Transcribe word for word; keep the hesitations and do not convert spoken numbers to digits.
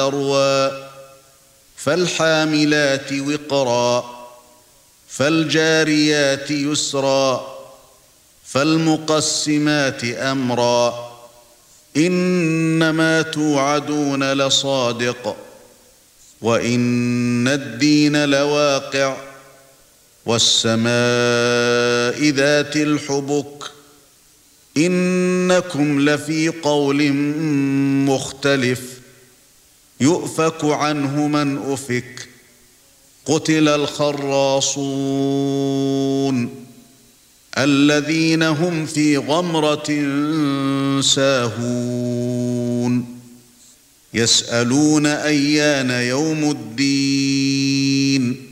ذَرْوًا فالحاملات وقرا فالجاريات يسرا فالمقسمات أمرا إنما توعدون لصادق وإن الدين لواقع والسماء ذات الحبك إنكم لفي قول مختلف يؤفك عنه من أفك قتل الخراصون الذين هم في غمرة ساهون يسألون أيان يوم الدين